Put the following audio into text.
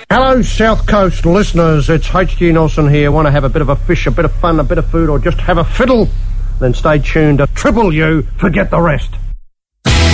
Hello, South Coast listeners. It's H.G. Nelson here. Want to have a bit of a fish, a bit of fun, a bit of food, or just have a fiddle? Then stay tuned to Triple U. Forget the rest.